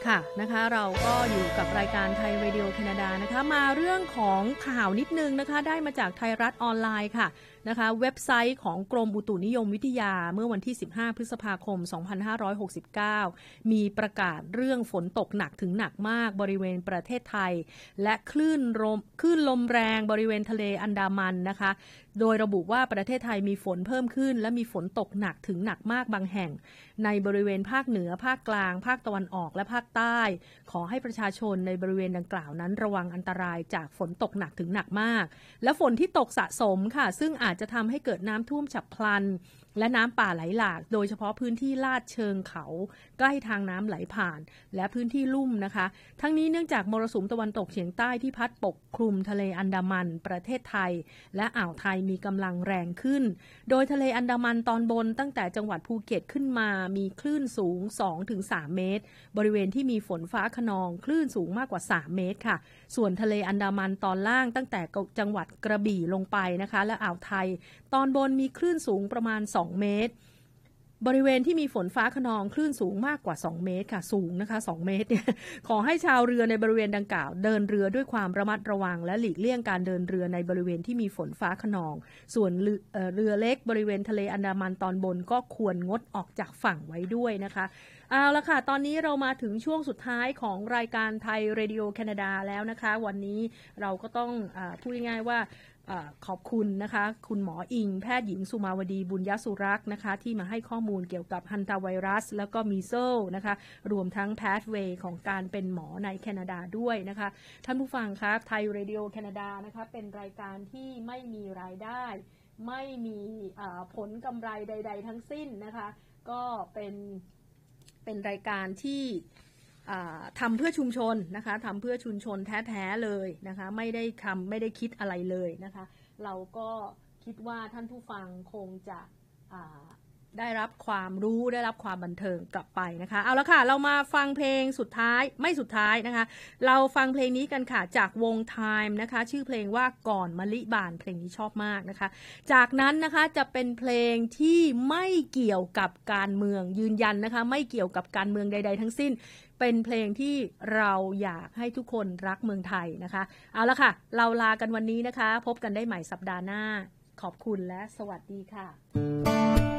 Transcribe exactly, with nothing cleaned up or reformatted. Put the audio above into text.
ค่ะนะคะเราก็อยู่กับรายการไทยเรดิโอแคนาดานะคะมาเรื่องของข่าวนิดนึงนะคะได้มาจากไทยรัฐออนไลน์ค่ะนะคะเว็บไซต์ของกรมอุตุนิยมวิทยาเมื่อวันที่สิบห้าพฤษภาคมสองพันห้าร้อยหกสิบเก้ามีประกาศเรื่องฝนตกหนักถึงหนักมากบริเวณประเทศไทยและคลื่นลมคลื่นลมแรงบริเวณทะเลอันดามันนะคะโดยระบุว่าประเทศไทยมีฝนเพิ่มขึ้นและมีฝนตกหนักถึงหนักมากบางแห่งในบริเวณภาคเหนือภาคกลางภาคตะวันออกและภาคใต้ขอให้ประชาชนในบริเวณดังกล่าวนั้นระวังอันตรายจากฝนตกหนักถึงหนักมากและฝนที่ตกสะสมค่ะซึ่งอาจจะทำให้เกิดน้ำท่วมฉับพลันและน้ำป่าไหลหลากโดยเฉพาะพื้นที่ลาดเชิงเขาใกล้ทางน้ำไหลผ่านและพื้นที่ลุ่มนะคะทั้งนี้เนื่องจากมรสุมตะวันตกเฉียงใต้ที่พัดปกคลุมทะเลอันดามันประเทศไทยและอ่าวไทยมีกำลังแรงขึ้นโดยทะเลอันดามันตอนบนตั้งแต่จังหวัดภูเก็ตขึ้นมามีคลื่นสูง สองถึงสาม เมตรบริเวณที่มีฝนฟ้าคะนองคลื่นสูงมากกว่าสามเมตรค่ะส่วนทะเลอันดามันตอนล่างตั้งแต่จังหวัดกระบี่ลงไปนะคะและอ่าวไทยตอนบนมีคลื่นสูงประมาณสองเมตรบริเวณที่มีฝนฟ้าคะนองคลื่นสูงมากกว่าสองเมตรค่ะสูงนะคะสองเมตรเนี่ยขอให้ชาวเรือในบริเวณดังกล่าวเดินเรือด้วยความระมัดระวังและหลีกเลี่ยงการเดินเรือในบริเวณที่มีฝนฟ้าคะนองส่วนเรือเอ่อเรือเล็กบริเวณทะเลอันดามันตอนบนก็ควรงดออกจากฝั่งไว้ด้วยนะคะเอาละค่ะตอนนี้เรามาถึงช่วงสุดท้ายของรายการไทยเรดิโอแคนาดาแล้วนะคะวันนี้เราก็ต้องอ่าพูดง่ายๆว่าขอบคุณนะคะคุณหมออิงแพทย์หญิงสุมาวดีบุญยสุรักษ์นะคะที่มาให้ข้อมูลเกี่ยวกับฮันตาไวรัสแล้วก็มีเซลนะคะรวมทั้งแพทย์เวย์ของการเป็นหมอในแคนาดาด้วยนะคะท่านผู้ฟังครับไทยเรดิโอแคนาดานะคะเป็นรายการที่ไม่มีรายได้ไม่มีผลกำไรใดๆทั้งสิ้นนะคะก็เป็นเป็นรายการที่ทำเพื่อชุมชนนะคะทำเพื่อชุมชนแท้ๆเลยนะคะไม่ได้ทำไม่ได้คิดอะไรเลยนะคะเราก็คิดว่าท่านผู้ฟังคงจะได้รับความรู้ได้รับความบันเทิงกลับไปนะคะเอาละค่ะเรามาฟังเพลงสุดท้ายไม่สุดท้ายนะคะเราฟังเพลงนี้กันค่ะจากวง Time นะคะชื่อเพลงว่าก่อนมะลิบานเพลงนี้ชอบมากนะคะจากนั้นนะคะจะเป็นเพลงที่ไม่เกี่ยวกับการเมืองยืนยันนะคะไม่เกี่ยวกับการเมืองใดๆทั้งสิ้นเป็นเพลงที่เราอยากให้ทุกคนรักเมืองไทยนะคะเอาละค่ะเราลากันวันนี้นะคะพบกันได้ใหม่สัปดาห์หน้าขอบคุณและสวัสดีค่ะ